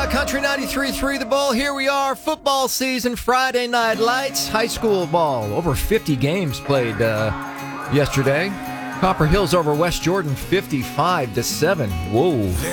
Country 93.3 The Bull. Here we are, football season, Friday Night Lights, high school ball. Over 50 games played yesterday. Copper Hills over West Jordan 55-7. Whoa.